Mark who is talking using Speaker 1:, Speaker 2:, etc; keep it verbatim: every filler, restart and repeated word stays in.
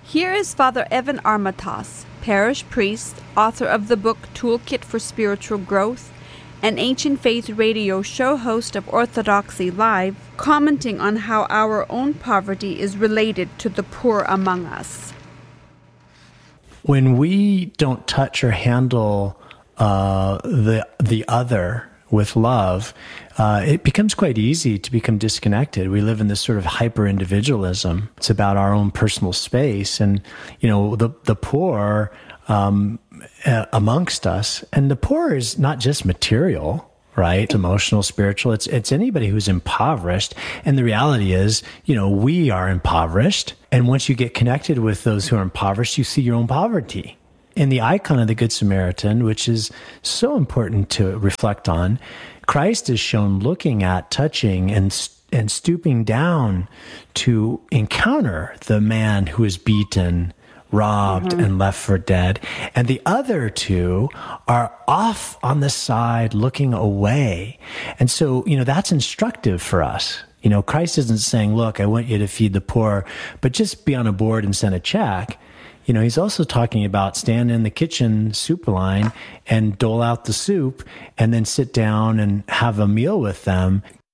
Speaker 1: Here is Father Evan Armatas, parish priest, author of the book Toolkit for Spiritual Growth, and Ancient Faith radio show host of Orthodoxy Live, commenting on how our own poverty is related to the poor among us.
Speaker 2: When we don't touch or handle uh, the the other with love, uh, it becomes quite easy to become disconnected. We live in this sort of hyper-individualism. It's about our own personal space. And, you know, the, the poor um, uh, amongst us, and the poor is not just material, right? Emotional, spiritual. It's, it's anybody who's impoverished. And the reality is, you know, we are impoverished. And once you get connected with those who are impoverished, you see your own poverty. In the icon of the Good Samaritan, which is so important to reflect on, Christ is shown looking at, touching, and and stooping down to encounter the man who is beaten, robbed, mm-hmm. and left for dead. And the other two are off on the side looking away. And so, you know, that's instructive for us. You know, Christ isn't saying, look, I want you to feed the poor, but just be on a board and send a check. You know, he's also talking about stand in the kitchen soup line and dole out the soup and then sit down and have a meal with them.